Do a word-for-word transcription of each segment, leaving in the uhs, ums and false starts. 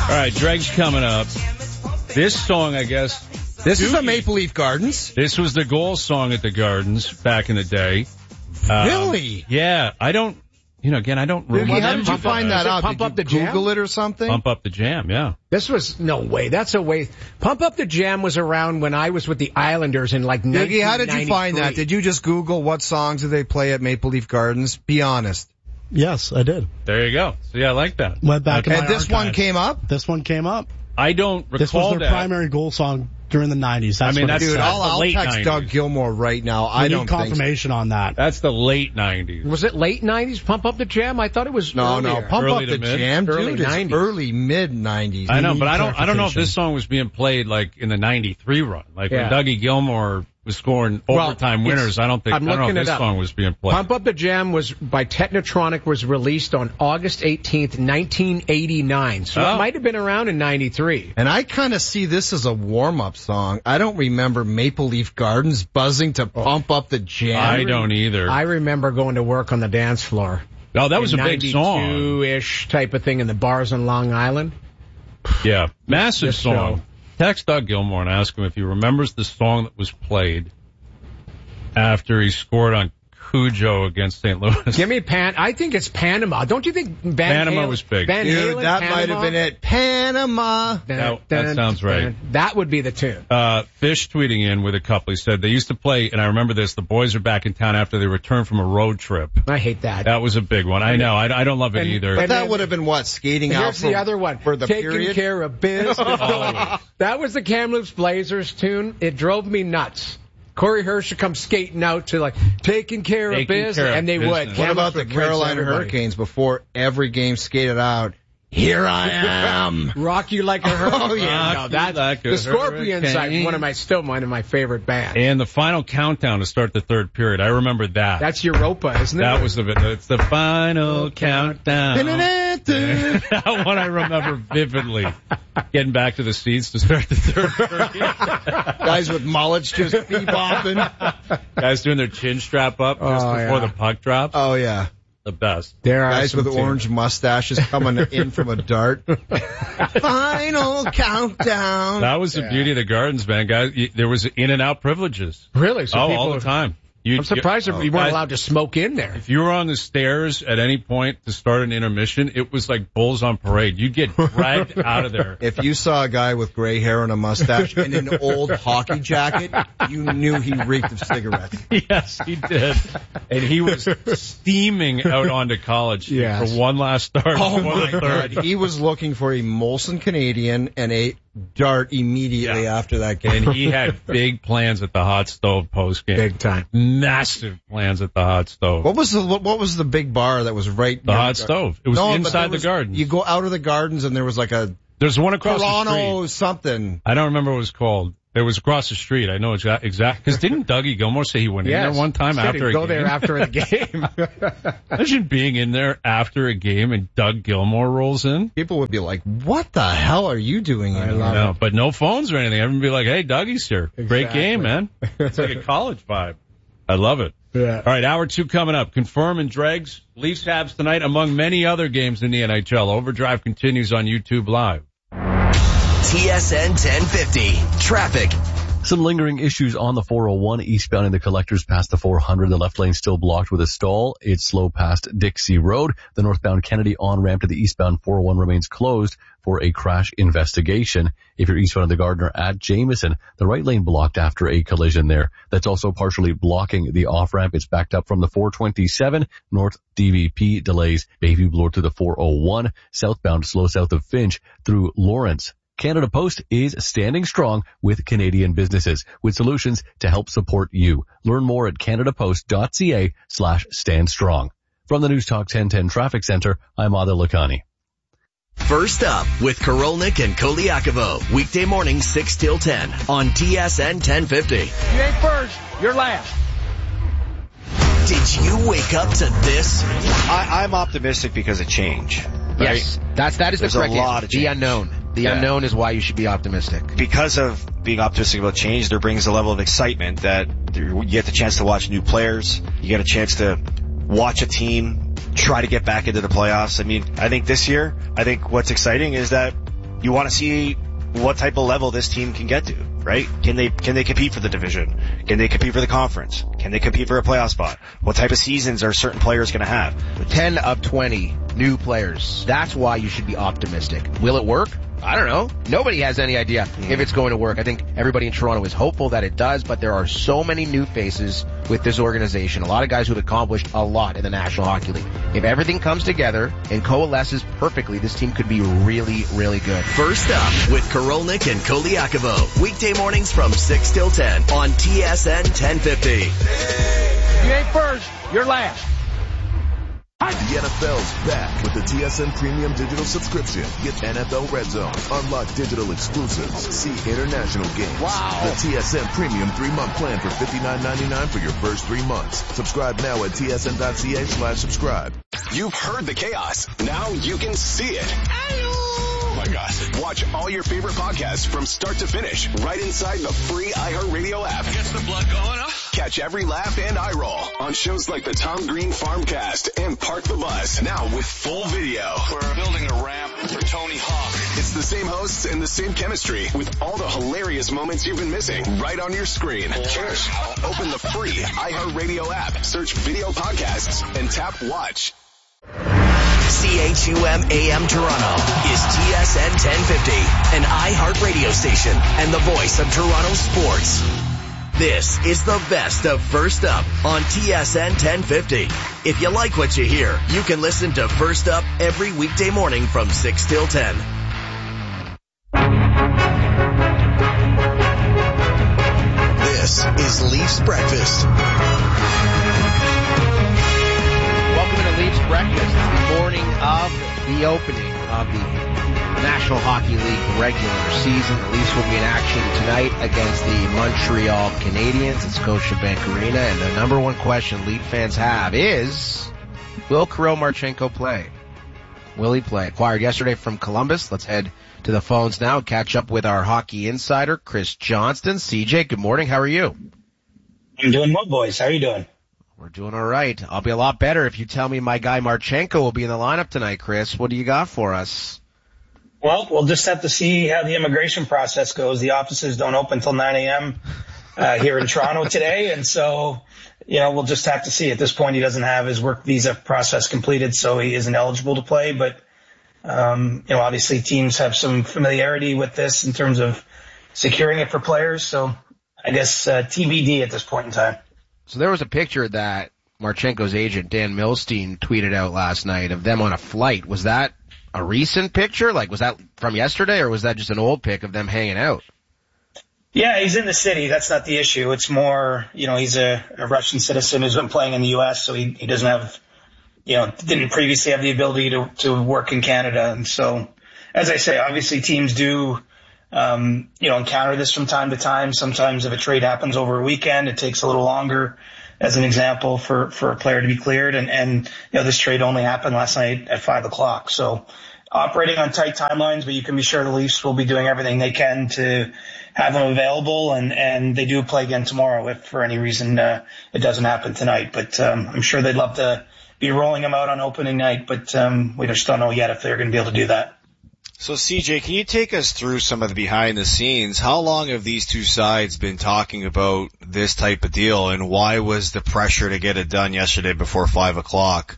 right, Greg's coming up. This song, I guess. This is the Maple Leaf Gardens. This was the goal song at the Gardens back in the day. Um, Really? Yeah. I don't, you know, again, I don't remember. How did you find that out? Pump Did Up you the Jam? Google it or something? Pump Up the Jam, yeah. This was, no way, that's a waste. Pump Up the Jam was around when I was with the Islanders in like nineteen ninety-three. Diggy, how did you find that? Did you just Google what songs do they play at Maple Leaf Gardens? Be honest. Yes, I did. There you go. So yeah, I like that. Went back in And my this archives. one came up? This one came up. I don't recall This was their that. primary goal song during the nineties. That's I mean, what it that's- Dude, said. I'll, the I'll late text nineties. Doug Gilmore right now. We I need don't think so. confirmation on that. That's the late nineties. Was it late nineties, Pump Up the Jam? I thought it was No, earlier. no. Pump Early Up to the mid? Jam, Early dude. It's nineties. early, mid-nineties. I know, need but I don't, I don't know if clarification. this song was being played like in the ninety-three run. Like Yeah. when Dougie Gilmore was scoring Well, overtime it's- winners. I don't think, I'm I don't know looking if it this up. song was being played. Pump Up the Jam was by Technotronic, was released on August eighteenth, nineteen eighty-nine. So Oh. it might have been around in ninety-three. And I kind of see this as a warm-up song. I don't remember Maple Leaf Gardens buzzing to Pump Up the Jam. I don't either. I remember going to work on the dance floor. Oh, that was a big song. ninety-two-ish type of thing in the bars on Long Island. Yeah, massive This song. show. Text Doug Gilmore and ask him if he remembers the song that was played after he scored on Cujo against Saint Louis. Give me Pan. I think it's Panama. Don't you think Van Panama Halen, was big. Van Dude, Halen, that Panama? might have been it. Panama. That- that sounds right. That would be the tune. Uh, Fish tweeting in with a couple. He said they used to play, and I remember this, the boys are back in town after they returned from a road trip. I hate that. That was a big one. I know. I, I don't love it And- either. But and that then- would have been what? Skating And out here's for, the other one. for the Taking period? care of business. That was the Kamloops Blazers tune. It drove me nuts. Corey Hirsch would come skating out to like taking care Taking of business, care of and they business. would. What What Kamloops about the would rinse Carolina everybody. Hurricanes before every game skated out? Here I am. Rock you like a hurricane. Oh, yeah. no, Rock that, you like a the Scorpions. hurricane. I, one of my still one of my favorite bands. And the final countdown to start the third period. I remember that. That's Europa, isn't it? that was the it's the final countdown. That one I remember vividly. Getting back to the seats to start the third period. Guys with mullets just bebopping. Guys doing their chin strap up just Oh, before yeah. the puck drops. Oh, yeah. The best. There are Guys some with tunes. orange mustaches coming in from a dart. Final countdown. That was the beauty of the Gardens, man. Guys, y- there was in and out privileges. Really? So oh, people, all the time. You, I'm surprised you, that you oh, weren't guys, allowed to smoke in there. If you were on the stairs at any point to start an intermission, it was like bulls on parade. You'd get dragged out of there. If you saw a guy with gray hair and a mustache and an old hockey jacket, you knew he reeked of cigarettes. Yes, he did. And he was steaming out onto college Yes. for one last start. Oh before my the third. God. He was looking for a Molson Canadian and a dart immediately Yeah. after that game. And he had big plans at the hot stove post game. Big time. Massive plans at the hot stove. What was the what what was the big bar that was right The near hot stove. It was No, but inside there the was- gardens. You go out of the gardens and there was like a There's one across the Toronto street. something. I don't remember what it was called. It was across the street. I know exactly. Exact, Because didn't Dougie Gilmore say he went in Yes. there one time Said after he'd a go game? there after the game. Imagine being in there after a game and Doug Gilmore rolls in. People would be like, "What the hell are you doing in I here?" love No, but no phones or anything. Everyone would be like, "Hey, Dougie's here. Great Exactly. game, man." It's like a college vibe. I love it. Yeah. All right, hour two coming up. Confirm and Dregs. Leafs Habs tonight, among many other games in the N H L. Overdrive continues on YouTube Live. T S N ten fifty. Traffic. Some lingering issues on the four oh one eastbound in the collectors past the four hundred. The left lane still blocked with a stall. It's slow past Dixie Road. The northbound Kennedy on-ramp to the eastbound four oh one remains closed for a crash investigation. If you're eastbound of the Gardner at Jameson, the right lane blocked after a collision there. That's also partially blocking the off-ramp. It's backed up from the four twenty-seven. North D V P delays Bayview Bloor to the four oh one. Southbound slow south of Finch through Lawrence. Canada Post is standing strong with Canadian businesses with solutions to help support you. Learn more at canadapost.ca slash stand strong. From the News Talk ten ten Traffic Center, I'm Adil Lakhani. First up with Korolnik and Koliakovo. Weekday morning six till ten on T S N ten fifty. You ain't first, you're last. Did you wake up to this? I, I'm optimistic because of change. Right? Yes, that's that is There's the correct a lot answer. of The change. unknown. The Yeah. unknown is why you should be optimistic. Because of being optimistic about change, there brings a level of excitement that you get the chance to watch new players. You get a chance to watch a team try to get back into the playoffs. I mean, I think this year, I think what's exciting is that you want to see what type of level this team can get to, right? Can they, can they compete for the division? Can they compete for the conference? Can they compete for a playoff spot? What type of seasons are certain players going to have? ten of twenty new players. That's why you should be optimistic. Will it work? I don't know. Nobody has any idea mm. if it's going to work. I think everybody in Toronto is hopeful that it does, but there are so many new faces with this organization. A lot of guys who've accomplished a lot in the National Hockey League. If everything comes together and coalesces perfectly, this team could be really, really good. First Up with Korolnik and Koliakovo. Weekday mornings from six till ten on T S N ten fifty. You ain't first, you're last. The N F L's back with the T S N Premium Digital subscription. Get N F L Red Zone, unlock digital exclusives, see international games. Wow. The T S N Premium three-month plan for fifty-nine ninety-nine for your first three months. Subscribe now at tsn.ca slash subscribe. You've heard the chaos. Now you can see it. Oh my gosh. Watch all your favorite podcasts from start to finish right inside the free iHeartRadio app. Gets the blood going, huh? Catch every laugh and eye roll on shows like the Tom Green Farmcast and Park the Bus. Now with full video. We're building a ramp for Tony Hawk. It's the same hosts and the same chemistry with all the hilarious moments you've been missing right on your screen. Cheers. Open the free iHeartRadio app, search video podcasts, and tap watch. C H U M A M Toronto is T S N ten fifty, an iHeart radio station and the voice of Toronto sports. This is the best of First Up on T S N ten fifty. If you like what you hear, you can listen to First Up every weekday morning from six till ten. This is Leafs Breakfast. Welcome to Leafs Breakfast. It's the morning of the opening of the National Hockey League regular season. The Leafs will be in action tonight against the Montreal Canadiens at Scotiabank Arena. And the number one question Leaf fans have is, will Kirill Marchenko play? Will he play? Acquired yesterday from Columbus. Let's head to the phones now. Catch up with our hockey insider, Chris Johnston. C J, good morning. How are you? I'm doing well, boys. How are you doing? We're doing all right. I'll be a lot better if you tell me my guy Marchenko will be in the lineup tonight, Chris. What do you got for us? Well, we'll just have to see how the immigration process goes. The offices don't open till nine a.m. Uh, here in Toronto today, and so, you know, we'll just have to see. At this point, he doesn't have his work visa process completed, so he isn't eligible to play. But, um, you know, obviously teams have some familiarity with this in terms of securing it for players, so I guess uh, T B D at this point in time. So there was a picture that Marchenko's agent, Dan Milstein, tweeted out last night of them on a flight. Was that a recent picture? Like, was that from yesterday, or was that just an old pic of them hanging out? Yeah, he's in the city. That's not the issue. It's more, you know, he's a, a Russian citizen who's been playing in the U S, so he, he doesn't have, you know, didn't previously have the ability to, to work in Canada. And so, as I say, obviously teams do, um, you know, encounter this from time to time. Sometimes if a trade happens over a weekend, it takes a little longer, as an example, for, for a player to be cleared. And, and, you know, this trade only happened last night at five o'clock. So operating on tight timelines, but you can be sure the Leafs will be doing everything they can to have them available. And, and they do play again tomorrow if for any reason, uh, it doesn't happen tonight. But, um, I'm sure they'd love to be rolling them out on opening night, but, um, we just don't know yet if they're going to be able to do that. So C J, can you take us through some of the behind the scenes? How long have these two sides been talking about this type of deal, and why was the pressure to get it done yesterday before five o'clock,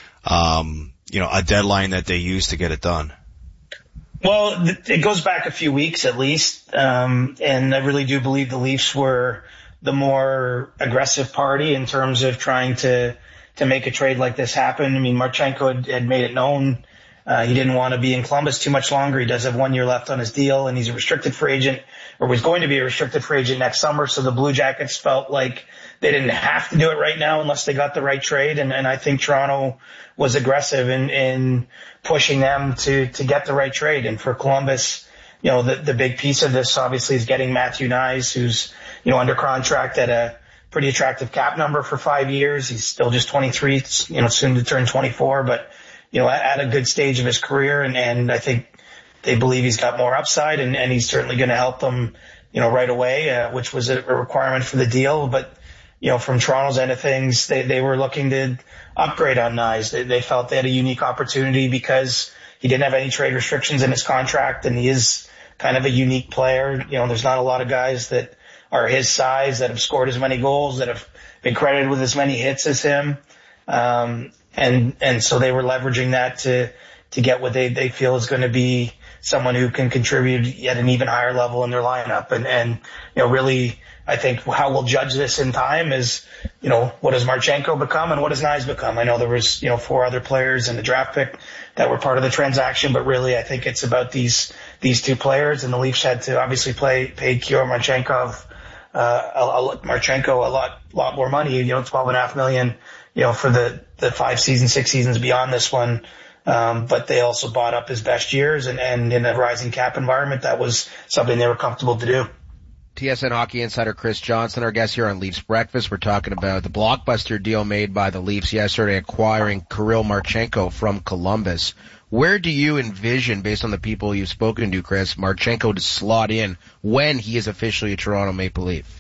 um, you know, a deadline that they used to get it done? Well, it goes back a few weeks at least, um, and I really do believe the Leafs were the more aggressive party in terms of trying to, to make a trade like this happen. I mean, Marchenko had, had made it known Uh, he didn't want to be in Columbus too much longer. He does have one year left on his deal, and he's a restricted free agent, or was going to be a restricted free agent next summer. So the Blue Jackets felt like they didn't have to do it right now unless they got the right trade. And, and I think Toronto was aggressive in, in pushing them to, to get the right trade. And for Columbus, you know, the, the big piece of this obviously is getting Matthew Knies, who's, you know, under contract at a pretty attractive cap number for five years. He's still just twenty-three, you know, soon to turn twenty-four, but you know, at a good stage of his career, and, and I think they believe he's got more upside, and, and he's certainly going to help them, you know, right away, uh, which was a, a requirement for the deal. But, you know, from Toronto's end of things, they, they were looking to upgrade on Knies. They, they felt they had a unique opportunity because he didn't have any trade restrictions in his contract, and he is kind of a unique player. You know, there's not a lot of guys that are his size that have scored as many goals, that have been credited with as many hits as him. Um, and, and so they were leveraging that to, to get what they, they feel is going to be someone who can contribute at an even higher level in their lineup. And, and, you know, really, I think how we'll judge this in time is, you know, what does Marchenko become and what does Knies become? I know there was, you know, four other players in the draft pick that were part of the transaction, but really I think it's about these, these two players, and the Leafs had to obviously play, pay Kirill Marchenkov, uh, a, a, Marchenko a lot, lot more money, you know, twelve and a half million, you know, for the, the five seasons, six seasons beyond this one. Um, but they also bought up his best years, and, and in a rising cap environment, that was something they were comfortable to do. T S N hockey insider Chris Johnson, our guest here on Leafs Breakfast. We're talking about the blockbuster deal made by the Leafs yesterday, acquiring Kirill Marchenko from Columbus. Where do you envision, based on the people you've spoken to, Chris, Marchenko to slot in when he is officially a Toronto Maple Leaf?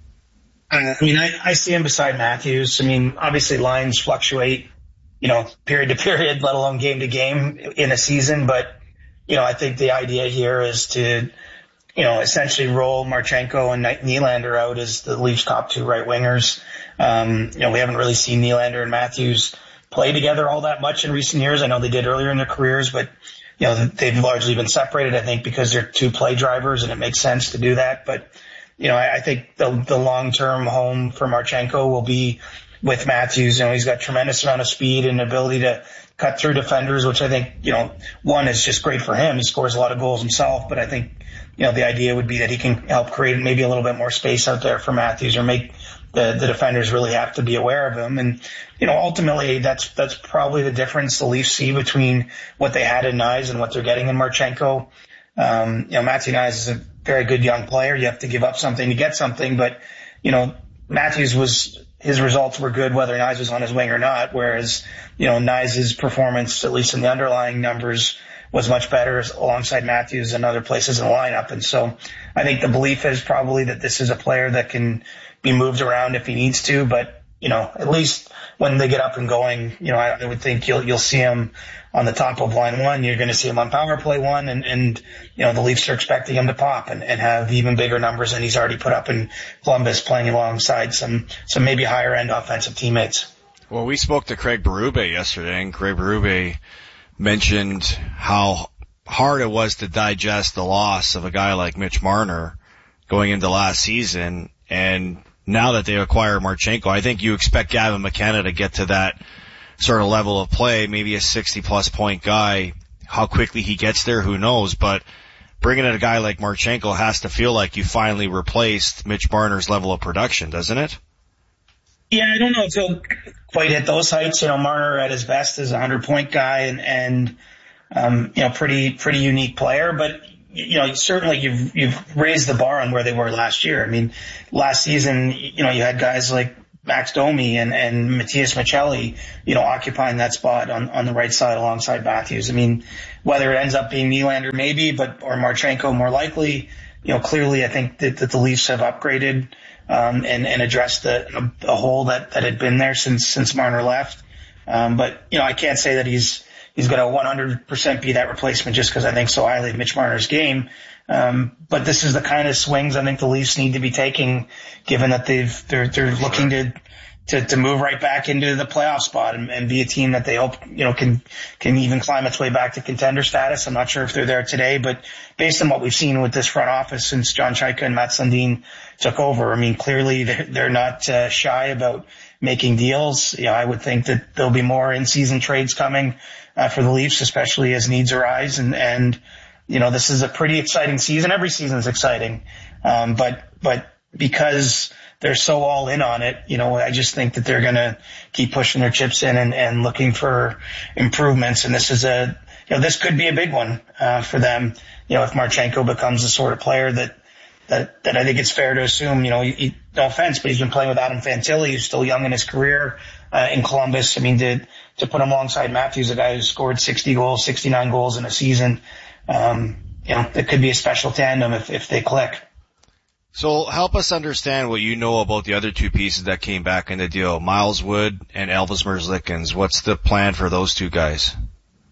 Uh, I mean, I, I see him beside Matthews. I mean, obviously lines fluctuate, you know, period to period, let alone game to game in a season. But, you know, I think the idea here is to, you know, essentially roll Marchenko and Nylander out as the Leafs' top two right wingers. Um, you know, we haven't really seen Nylander and Matthews play together all that much in recent years. I know they did earlier in their careers, but, you know, they've largely been separated, I think, because they're two play drivers, and it makes sense to do that. But, you know, I, I think the, the long-term home for Marchenko will be with Matthews. You know, he's got tremendous amount of speed and ability to cut through defenders, which I think, you know, one is just great for him. He scores a lot of goals himself, but I think, you know, the idea would be that he can help create maybe a little bit more space out there for Matthews, or make the, the defenders really have to be aware of him. And, you know, ultimately that's, that's probably the difference the Leafs see between what they had in Knies and what they're getting in Marchenko. Um, you know, Matthew Knies is a very good young player. You have to give up something to get something, but, you know, Matthews was, his results were good whether Knies was on his wing or not, whereas, you know, Knies' performance, at least in the underlying numbers, was much better alongside Matthews and other places in the lineup. And so I think the belief is probably that this is a player that can be moved around if he needs to, but, you know, at least when they get up and going, you know, I, I would think you'll, you'll see him on the top of line one. You're going to see him on power play one, and, and, you know, the Leafs are expecting him to pop and, and have even bigger numbers than he's already put up in Columbus, playing alongside some, some maybe higher end offensive teammates. Well, we spoke to Craig Berube yesterday, and Craig Berube mentioned how hard it was to digest the loss of a guy like Mitch Marner going into last season. And now that they acquire Marchenko, I think you expect Gavin McKenna to get to that sort of level of play, maybe a sixty plus point guy. How quickly he gets there, who knows? But bringing in a guy like Marchenko has to feel like you finally replaced Mitch Marner's level of production, doesn't it? Yeah, I don't know if he'll quite hit those heights. You know, Marner at his best is a hundred point guy, and, and, um, you know, pretty, pretty unique player, but, you know, certainly you've, you've raised the bar on where they were last year. I mean, last season, you know, you had guys like Max Domi and, and Matias Maccelli, you know, occupying that spot on, on the right side alongside Matthews. I mean, whether it ends up being Nylander maybe, but, or Marchenko more likely, you know, clearly I think that, that the Leafs have upgraded, um, and, and addressed the, a hole that, that had been there since, since Marner left. Um, but, you know, I can't say that he's, he's going to one hundred percent be that replacement just because I think so highly of Mitch Marner's game. Um, but this is the kind of swings I think the Leafs need to be taking, given that they've, they're, they're looking to, to, to move right back into the playoff spot and, and be a team that they hope, you know, can, can even climb its way back to contender status. I'm not sure if they're there today, but based on what we've seen with this front office since John Chaika and Matt Sundin took over, I mean, clearly they're, they're not uh, shy about making deals. You know, I would think that there'll be more in-season trades coming uh, for the Leafs, especially as needs arise. And, and, you know, this is a pretty exciting season. Every season is exciting. Um, but, but because they're so all in on it, you know, I just think that they're going to keep pushing their chips in and, and looking for improvements. And this is a, you know, this could be a big one, uh, for them. You know, if Marchenko becomes the sort of player that, that, that I think it's fair to assume, you know, he, no offense, but he's been playing with Adam Fantilli, who's still young in his career, uh, in Columbus. I mean, to, to put him alongside Matthews, a guy who scored sixty goals, sixty-nine goals in a season, um, you know, it could be a special tandem if, if they click. So help us understand what you know about the other two pieces that came back in the deal, Miles Wood and Elvis Merzlikins. What's the plan for those two guys?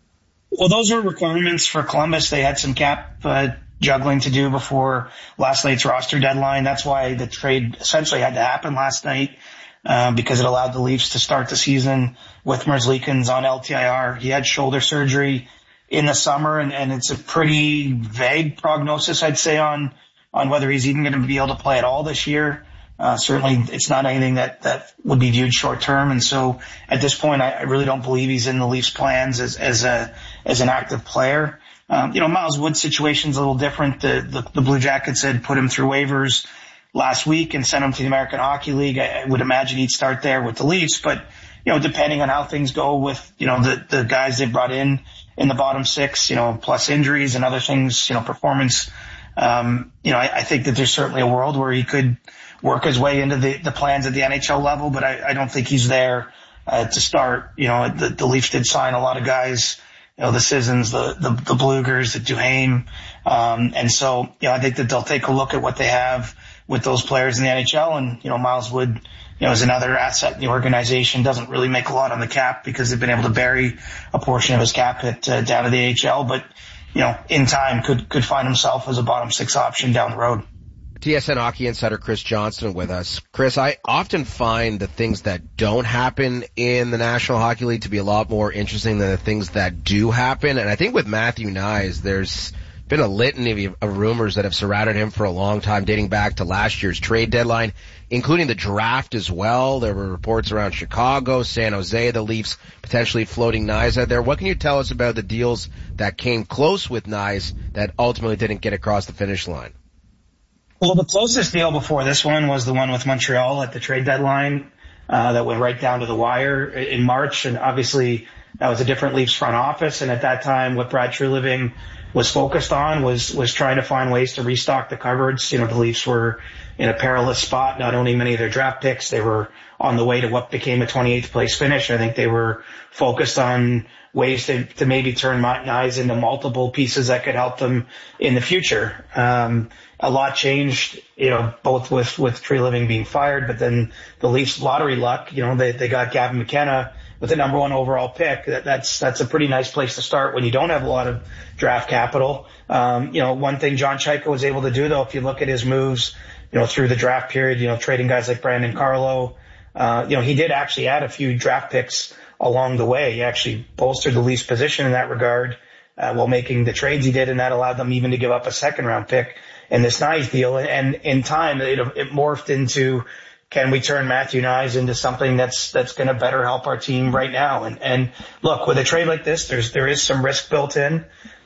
Well, those were requirements for Columbus. They had some cap uh, juggling to do before last night's roster deadline. That's why the trade essentially had to happen last night, uh, because it allowed the Leafs to start the season with Merzlikins on L T I R. He had shoulder surgery in the summer, and, and it's a pretty vague prognosis, I'd say, on on whether he's even going to be able to play at all this year. Uh, certainly it's not anything that, that would be viewed short term. And so at this point, I, I really don't believe he's in the Leafs plans as, as a, as an active player. Um, you know, Miles Wood's situation's a little different. The, the, the Blue Jackets had put him through waivers last week and sent him to the American Hockey League. I, I would imagine he'd start there with the Leafs, but, you know, depending on how things go with, you know, the, the guys they brought in in the bottom six, you know, plus injuries and other things, you know, performance, um, you know, I, I think that there's certainly a world where he could work his way into the, the plans at the N H L level, but I, I don't think he's there uh, to start. You know, the, the Leafs did sign a lot of guys, you know, the Sissons, the, the, the Blugers, the Duhaime. Um, and so, you know, I think that they'll take a look at what they have with those players in the N H L. And, you know, Miles Wood, you know, is another asset in the organization. Doesn't really make a lot on the cap because they've been able to bury a portion of his cap hit uh, down to the A H L. But, you know, in time could, could find himself as a bottom six option down the road. T S N Hockey Insider Chris Johnston with us. Chris, I often find the things that don't happen in the National Hockey League to be a lot more interesting than the things that do happen. And I think with Matthew Knies, there's been a litany of, of rumors that have surrounded him for a long time, dating back to last year's trade deadline, including the draft as well. There were reports around Chicago, San Jose, the Leafs potentially floating Knies out there. What can you tell us about the deals that came close with Knies that ultimately didn't get across the finish line? Well, the closest deal before this one was the one with Montreal at the trade deadline, uh, that went right down to the wire in March. And obviously that was a different Leafs front office. And at that time, what Brad Treliving was focused on was, was trying to find ways to restock the cupboards. You know, the Leafs were in a perilous spot, not owning many of their draft picks. They were on the way to what became a twenty-eighth place finish. I think they were focused on ways to, to maybe turn Knies into multiple pieces that could help them in the future. Um, a lot changed, you know, both with, with Treliving being fired, but then the Leafs lottery luck, you know, they, they got Gavin McKenna with the number one overall pick. That, that's, that's a pretty nice place to start when you don't have a lot of draft capital. Um, you know, one thing John Chayka was able to do though, if you look at his moves, you know, through the draft period, you know, trading guys like Brandon Carlo, uh, you know, he did actually add a few draft picks along the way. He actually bolstered the Leafs position in that regard, uh, while making the trades he did, and that allowed them even to give up a second round pick in this Knies deal. And in time, it, it morphed into, can we turn Matthew Knies into something that's, that's going to better help our team right now? And, and look, with a trade like this, there's, there is some risk built in.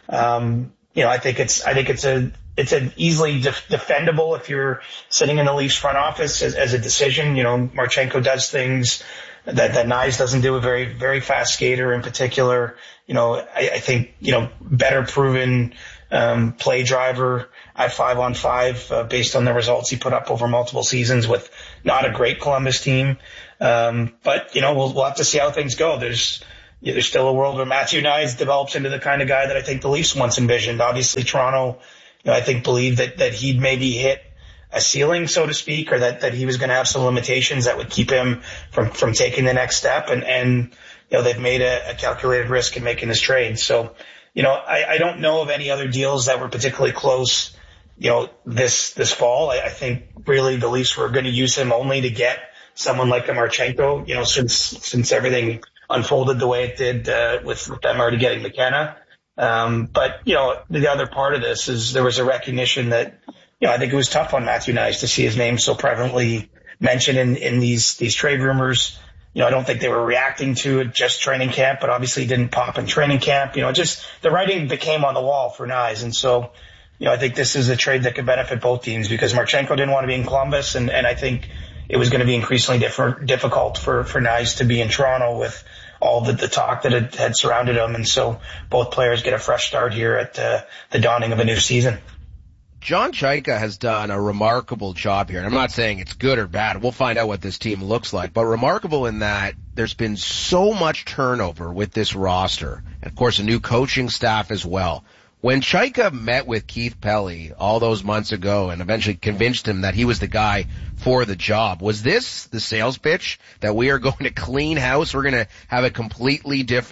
Um, you know, I think it's, I think it's a, it's an easily def- defendable if you're sitting in the Leafs front office as, as a decision. You know, Marchenko does things that, that Knies doesn't do, a very, very fast skater in particular. You know, I, I think, you know, better proven, um, play driver at five on five, uh, based on the results he put up over multiple seasons with not a great Columbus team. Um, but, you know, we'll, we'll have to see how things go. There's, yeah, there's still a world where Matthew Knies develops into the kind of guy that I think the Leafs once envisioned. Obviously, Toronto, you know, I think believed that, that he'd maybe hit a ceiling, so to speak, or that, that he was going to have some limitations that would keep him from, from taking the next step. And, and, you know, they've made a, a calculated risk in making this trade. So, you know, I, I don't know of any other deals that were particularly close, you know, this, this fall. I, I think really the Leafs were going to use him only to get someone like a Marchenko, you know, since, since everything unfolded the way it did, uh, with, with them already getting McKenna. Um, but, you know, the other part of this is there was a recognition that, you know, I think it was tough on Matthew Knies to see his name so prevalently mentioned in, in these, these trade rumors. You know, I don't think they were reacting to it just training camp, but obviously it didn't pop in training camp. You know, just the writing became on the wall for Knies. And so, you know, I think this is a trade that could benefit both teams because Marchenko didn't want to be in Columbus. And, and I think it was going to be increasingly different, difficult for, for Knies to be in Toronto with all the, the talk that had, had surrounded him. And so both players get a fresh start here at uh, the dawning of a new season. John Chayka has done a remarkable job here. And I'm not saying it's good or bad. We'll find out what this team looks like. But remarkable in that there's been so much turnover with this roster. And, of course, a new coaching staff as well. When Chayka met with Keith Pelly all those months ago and eventually convinced him that he was the guy for the job, was this the sales pitch that we are going to clean house? We're going to have a completely different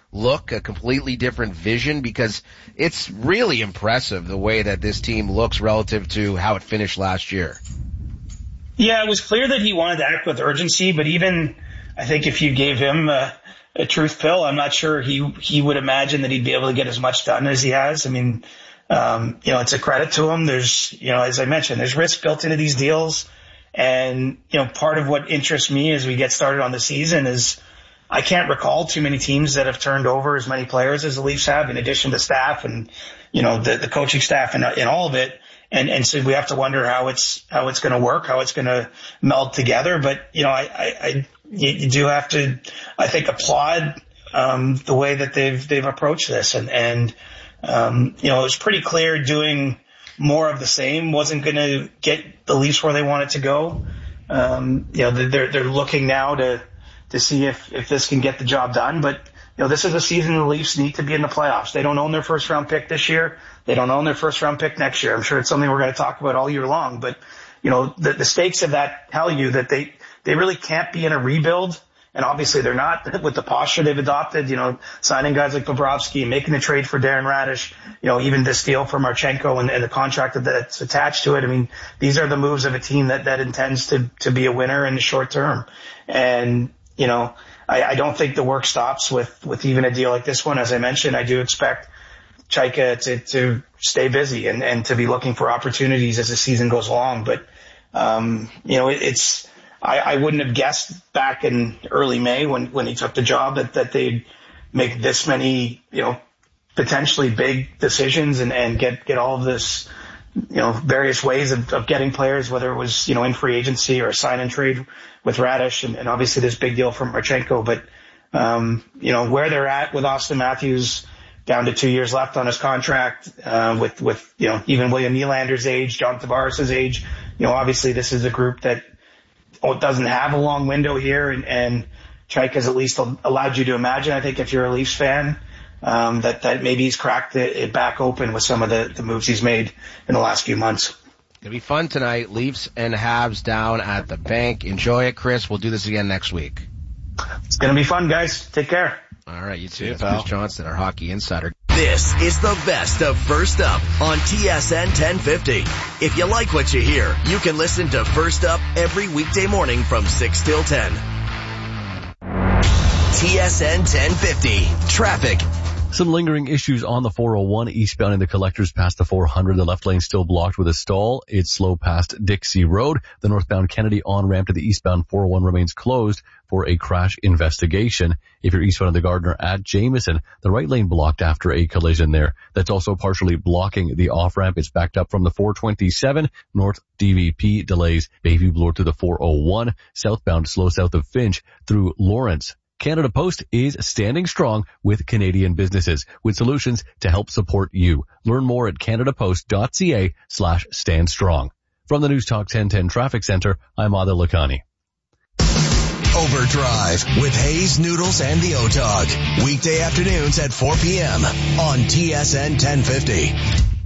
look, a completely different vision? Because it's really impressive the way that this team looks relative to how it finished last year. Yeah, it was clear that he wanted to act with urgency, but even I think if you gave him a, a truth pill, I'm not sure he he would imagine that he'd be able to get as much done as he has. I mean, um, you know, it's a credit to him. There's, you know, as I mentioned, there's risk built into these deals. And, you know, part of what interests me as we get started on the season is I can't recall too many teams that have turned over as many players as the Leafs have, in addition to staff and, you know, the, the coaching staff and, and all of it. And, and so we have to wonder how it's, how it's going to work, how it's going to meld together. But, you know, I, I, I you, you do have to, I think, applaud, um, the way that they've, they've approached this. And, and, um, you know, it was pretty clear doing more of the same wasn't going to get the Leafs where they wanted to go. Um, you know, they're, they're looking now to, to see if, if this can get the job done. But, you know, this is a season the Leafs need to be in the playoffs. They don't own their first round pick this year. They don't own their first round pick next year. I'm sure it's something we're going to talk about all year long. But, you know, the, the stakes of that tell you that they, they really can't be in a rebuild. And obviously they're not with the posture they've adopted, you know, signing guys like Bobrovsky, making the trade for Darren Radish, you know, even this deal for Marchenko and, and the contract that's attached to it. I mean, these are the moves of a team that, that intends to, to be a winner in the short term. And, you know, I, I don't think the work stops with, with even a deal like this one. As I mentioned, I do expect Chaika to, to stay busy and, and to be looking for opportunities as the season goes along. But, um, you know, it, it's, I, I wouldn't have guessed back in early May when, when he took the job that, that they'd make this many, you know, potentially big decisions and, and get, get all of this, you know, various ways of, of getting players, whether it was, you know, in free agency or sign and trade with Radish and, and obviously this big deal from Marchenko. But, um, you know, where they're at with Austin Matthews down to two years left on his contract, uh, with, with, you know, even William Nylander's age, John Tavares' age, you know, obviously this is a group that, oh, it doesn't have a long window here, and, and Chaika's at least allowed you to imagine, I think, if you're a Leafs fan, um, that, that maybe he's cracked it, it back open with some of the, the moves he's made in the last few months. It'll be fun tonight. Leafs and Habs down at the bank. Enjoy it, Chris. We'll do this again next week. It's going to be fun, guys. Take care. All right, you too. Chris Johnston, our hockey insider. This is the best of First Up on T S N ten fifty. If you like what you hear, you can listen to First Up every weekday morning from six till ten. T S N ten fifty. Traffic. Some lingering issues on the four oh one eastbound in the collectors past the four hundred. The left lane still blocked with a stall. It's slow past Dixie Road. The northbound Kennedy on-ramp to the eastbound four oh one remains closed for a crash investigation. If you're eastbound of the Gardner at Jameson, the right lane blocked after a collision there. That's also partially blocking the off-ramp. It's backed up from the four twenty-seven. North D V P delays Bayview Bloor to the four oh one. Southbound slow south of Finch through Lawrence. Canada Post is standing strong with Canadian businesses with solutions to help support you. Learn more at canadapost.ca slash stand strong. From the News Talk ten ten Traffic Center, I'm Adil Lakhani. Overdrive with Hayes, Noodles, and the O-Dog. Weekday afternoons at four p.m. on T S N ten fifty.